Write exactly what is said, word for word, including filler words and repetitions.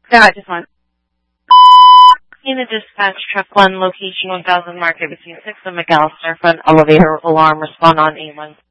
Yeah, I just want. In the dispatch, truck one, location one thousand, market between six and McAllister, front elevator alarm, respond on A one.